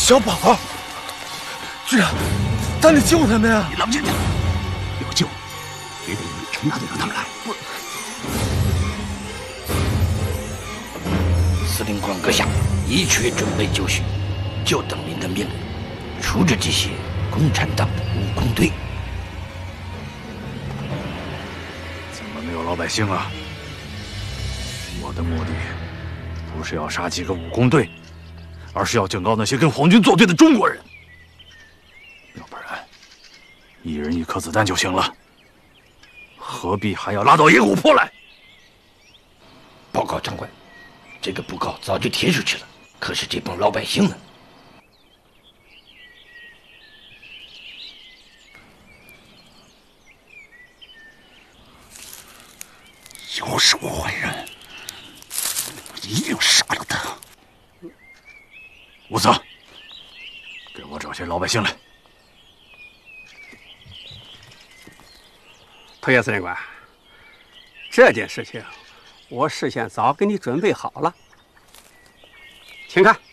小宝，局长，咱得救他们呀！ 你冷静点，要救，也得趁他得让他们来。 司令官阁下，一切准备就绪，就等您的命令，处置这些共产党的武工队。 怎么没有老百姓啊？我的目的不是要杀几个武工队，而是要警告那些跟皇军作对的中国人。要不然，一人1颗子弹就行了，何必还要拉到野虎坡来？ 报告长官，这个布告早就贴出去了，可是这帮老百姓呢？ 又是我坏人，我一定杀了他。 武桑，给我找些老百姓来。 头叶司令官，这件事情我事先早给你准备好了，请看。